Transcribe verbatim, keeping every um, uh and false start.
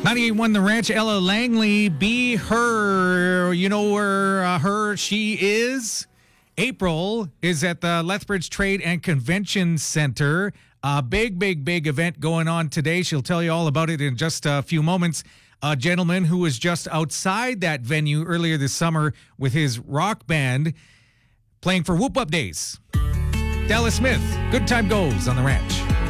ninety-eight point one The Ranch, Ella Langley, Be Her. You know where uh, her, she is? April is at the Lethbridge Trade and Convention Center. A big, big, big event going on today. She'll tell you all about it in just a few moments. A gentleman who was just outside that venue earlier this summer with his rock band playing for Whoop Up Days. Dallas Smith, Good Time Goes on The Ranch.